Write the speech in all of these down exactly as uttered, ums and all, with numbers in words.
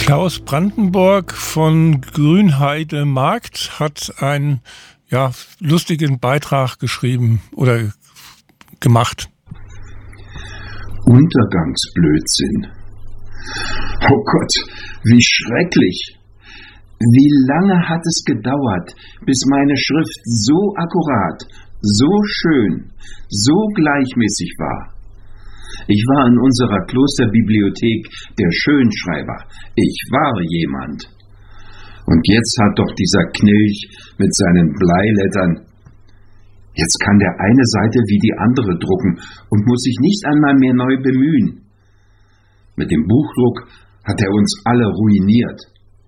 Klaus Brandenburg von Grünheide Markt hat einen ja, lustigen Beitrag geschrieben oder gemacht. Untergangsblödsinn. Oh Gott, wie schrecklich. Wie lange hat es gedauert, bis meine Schrift so akkurat, so schön, so gleichmäßig war. Ich war in unserer Klosterbibliothek der Schönschreiber. Ich war jemand. Und jetzt hat doch dieser Knilch mit seinen Bleilettern. Jetzt kann der eine Seite wie die andere drucken und muss sich nicht einmal mehr neu bemühen. Mit dem Buchdruck hat er uns alle ruiniert.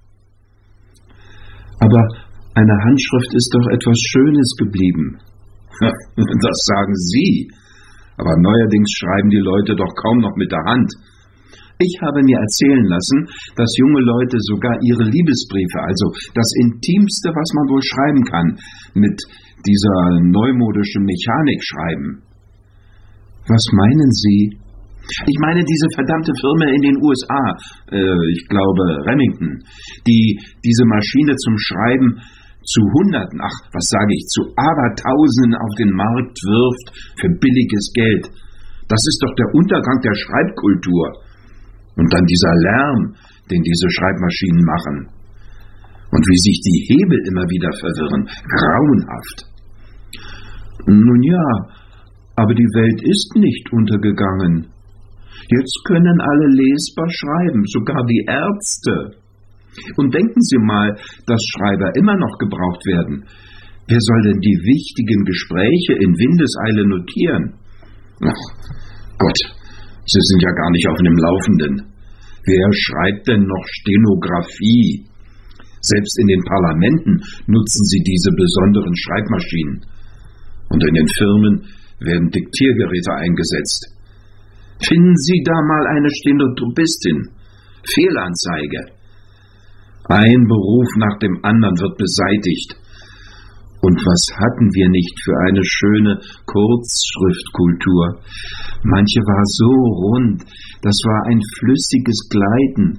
Aber eine Handschrift ist doch etwas Schönes geblieben. Das sagen Sie. Aber neuerdings schreiben die Leute doch kaum noch mit der Hand. Ich habe mir erzählen lassen, dass junge Leute sogar ihre Liebesbriefe, also das Intimste, was man wohl schreiben kann, mit dieser neumodischen Mechanik schreiben. Was meinen Sie? Ich meine diese verdammte Firma in den U S A, äh, ich glaube Remington, die diese Maschine zum Schreiben zu Hunderten, ach, was sage ich, zu Abertausenden auf den Markt wirft für billiges Geld. Das ist doch der Untergang der Schreibkultur. Und dann dieser Lärm, den diese Schreibmaschinen machen. Und wie sich die Hebel immer wieder verwirren. Grauenhaft. Nun ja, aber die Welt ist nicht untergegangen. Jetzt können alle lesbar schreiben, sogar die Ärzte. Und denken Sie mal, dass Schreiber immer noch gebraucht werden. Wer soll denn die wichtigen Gespräche in Windeseile notieren? Ach Gott, Sie sind ja gar nicht auf dem Laufenden. Wer schreibt denn noch Stenografie? Selbst in den Parlamenten nutzen sie diese besonderen Schreibmaschinen. Und in den Firmen werden Diktiergeräte eingesetzt. Finden Sie da mal eine Stenotypistin. Fehlanzeige. Ein Beruf nach dem anderen wird beseitigt. Und was hatten wir nicht für eine schöne Kurzschriftkultur? Manche war so rund, das war ein flüssiges Gleiten.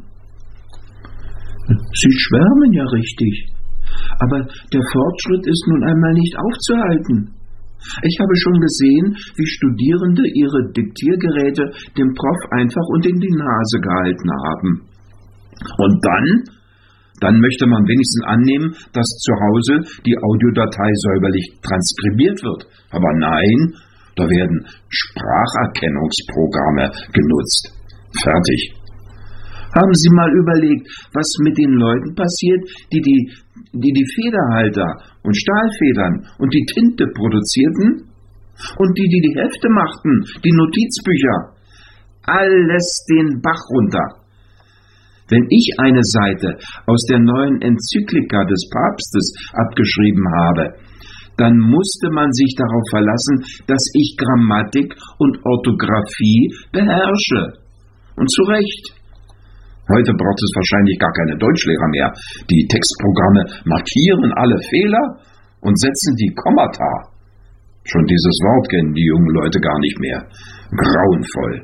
Sie schwärmen ja richtig, aber der Fortschritt ist nun einmal nicht aufzuhalten. Ich habe schon gesehen, wie Studierende ihre Diktiergeräte dem Prof einfach unter die Nase gehalten haben. Und dann... Dann möchte man wenigstens annehmen, dass zu Hause die Audiodatei säuberlich transkribiert wird. Aber nein, da werden Spracherkennungsprogramme genutzt. Fertig. Haben Sie mal überlegt, was mit den Leuten passiert, die die, die, die Federhalter und Stahlfedern und die Tinte produzierten? Und die, die die Hefte machten, die Notizbücher? Alles den Bach runter. Wenn ich eine Seite aus der neuen Enzyklika des Papstes abgeschrieben habe, dann musste man sich darauf verlassen, dass ich Grammatik und Orthographie beherrsche. Und zu Recht. Heute braucht es wahrscheinlich gar keine Deutschlehrer mehr. Die Textprogramme markieren alle Fehler und setzen die Kommata. Schon dieses Wort kennen die jungen Leute gar nicht mehr. Grauenvoll.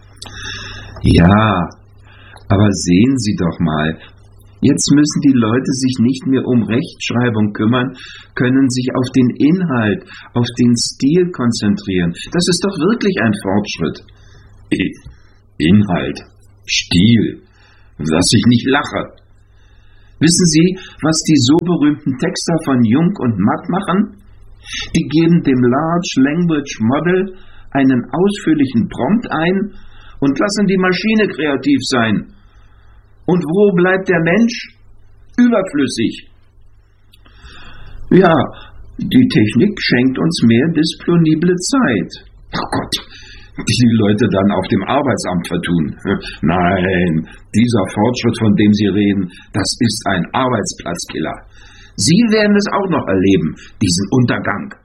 Ja, aber sehen Sie doch mal, jetzt müssen die Leute sich nicht mehr um Rechtschreibung kümmern, können sich auf den Inhalt, auf den Stil konzentrieren. Das ist doch wirklich ein Fortschritt. Inhalt, Stil, dass ich nicht lache. Wissen Sie, was die so berühmten Texter von Jung und Matt machen? Die geben dem Large Language Model einen ausführlichen Prompt ein und lassen die Maschine kreativ sein. Und wo bleibt der Mensch? Überflüssig. Ja, die Technik schenkt uns mehr disponible Zeit. Oh Gott, die Leute dann auf dem Arbeitsamt vertun. Nein, dieser Fortschritt, von dem Sie reden, das ist ein Arbeitsplatzkiller. Sie werden es auch noch erleben, diesen Untergang.